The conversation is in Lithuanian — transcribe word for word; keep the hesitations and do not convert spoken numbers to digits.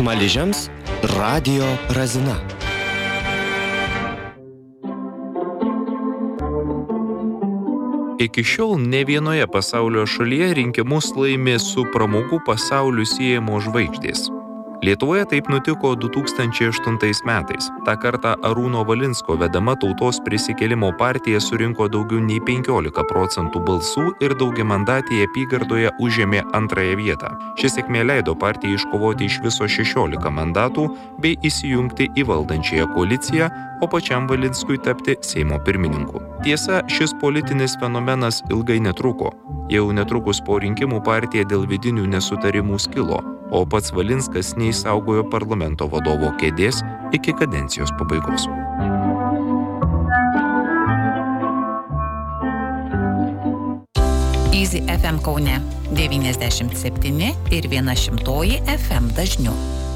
Smaližiams Radio Razina. Iki šiol ne vienoje pasaulio šalyje rinkimus laimė su pramogų pasauliu siejamos žvaigždės. Lietuvoje taip nutiko du tūkstančiai aštuntais metais. Ta kartą Arūno Valinsko vedama Tautos prisikėlimo partija surinko daugiau nei penkiolika procentų balsų ir daugiamandatėje apygardoje užėmė antrąją vietą. Ši sėkmė leido partijai iškovoti iš viso šešiolika mandatų bei įsijungti į valdančiąją koaliciją, o pačiam Valinskui tapti Seimo pirmininku. Tiesa, šis politinis fenomenas ilgai netruko. Jau netrukus po rinkimų partija dėl vidinių nesutarimų skilo, o pats Valinskas neišsaugojo parlamento vadovo kėdės iki kadencijos pabaigos. Easy F M Kaune devyniasdešimt septyni ir viena šimtoji F M dažniu.